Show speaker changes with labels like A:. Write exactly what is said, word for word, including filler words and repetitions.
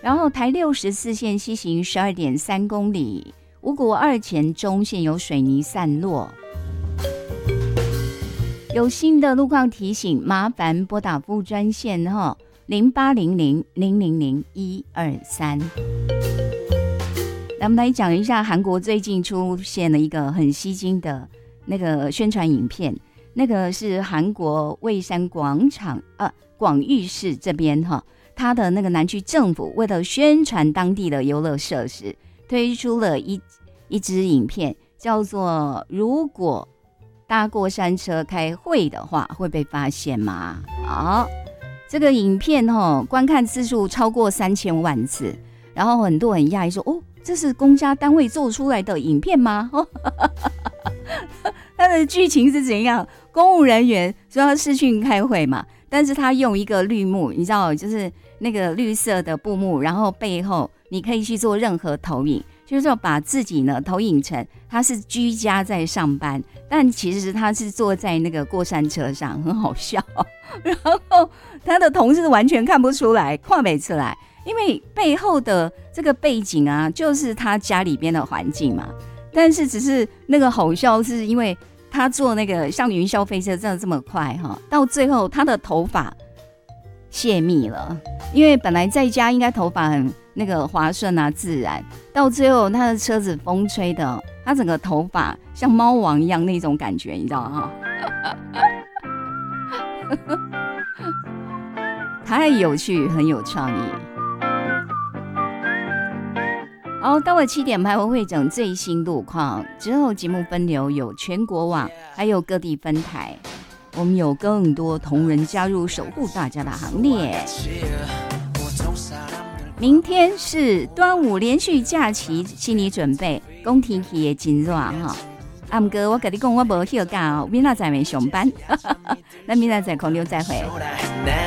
A: 然后台六十四线西行十二点三公里，五股二前中线有水泥散落。有新的路况提醒，麻烦拨打服务专线哈，零八零零零零零一二三。咱们来讲一下，韩国最近出现了一个很吸睛的那个宣传影片，那个是韩国蔚山广场呃广域市这边哈。他的那个南区政府为了宣传当地的游乐设施，推出了一一支影片，叫做如果搭过山车开会的话会被发现吗？好，这个影片哦，观看次数超过三千万次，然后很多人讶异说，哦，这是公家单位做出来的影片吗？它的剧情是怎样？公务人员说要视讯开会嘛，但是他用一个绿幕，你知道，就是那个绿色的布幕，然后背后你可以去做任何投影，就是要把自己呢投影成他是居家在上班，但其实他是坐在那个过山车上，很好笑。然后他的同事完全看不出来，看不出来，因为背后的这个背景啊，就是他家里边的环境嘛。但是只是那个好笑，是因为他坐那个像云霄飞车真的这么快哈，到最后他的头发泄密了，因为本来在家应该头发很那个滑顺啊自然，到最后他的车子风吹的，他整个头发像猫王一样那种感觉，你知道哈？太有趣，很有创意。好，到了七点半会会整最新路况，之后节目分流有全国网，还有各地分台。我们有更多同仁加入守护大家的行列。明天是端午连续假期，心理准备，讲天气的真热哈。啊，不过我跟你讲，我没休假哦，明仔载没上班。那明仔载空中再会。